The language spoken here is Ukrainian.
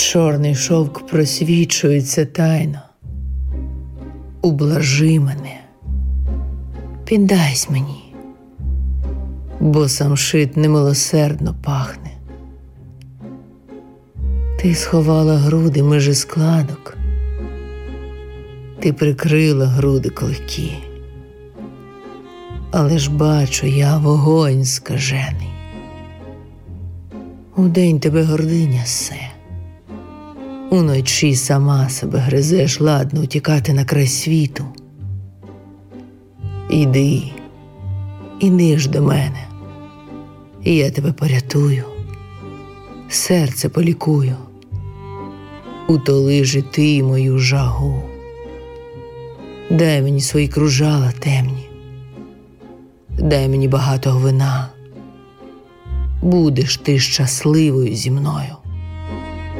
Чорний шовк просвічується тайно. Ублажи мене, піддайся мені, бо самшит немилосердно пахне. Ти сховала груди межі складок, ти прикрила груди клики, але ж бачу я вогонь скажений. Удень тебе гординя ссе, уночі сама себе гризеш, ладно утікати на край світу. Іди ж до мене, і я тебе порятую, серце полікую, утоли ж і ти мою жагу. Дай мені свої кружала темні, дай мені багато вина, будеш ти щасливою зі мною.